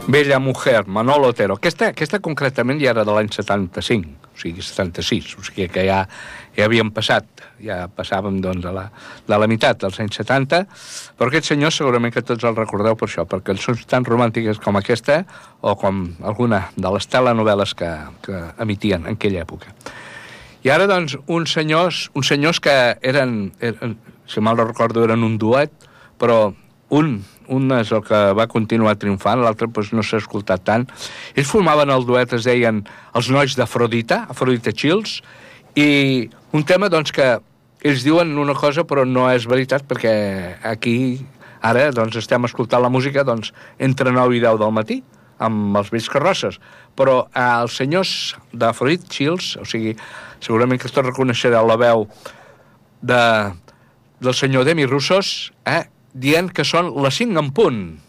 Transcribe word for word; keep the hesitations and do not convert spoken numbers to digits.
Bella Mujer, Manolo Otero. Aquesta, aquesta concretament ja era de l'any setanta-cinc, o sigui, setanta-sis, o sigui que ja, ja havíem passat, ja passàvem doncs a la, de la meitat dels anys setanta, però aquest senyor segurament que tots el recordeu per això, per cançons tan romàntiques com aquesta o com alguna de les telenovel·les que, que emitien en aquella època. I ara, doncs, uns senyors, uns senyors que eren, eren, si mal no recordo, eren un duet, però un... un és el que va continuar triomfant, l'altre doncs, no s'ha escoltat tant. Ells formaven el duet, es deien Els Nois d'Afrodita, Afrodita Chills, i un tema doncs, que ells diuen una cosa però no és veritat, perquè aquí ara doncs, estem escoltant la música doncs, entre nou i deu del matí, amb els vells carrosses, però eh, els senyors d'Afrodita Chills, o sigui, segurament que tots reconeixereu la veu de, del senyor Demi Russos, eh, dient que són les cinc en punt.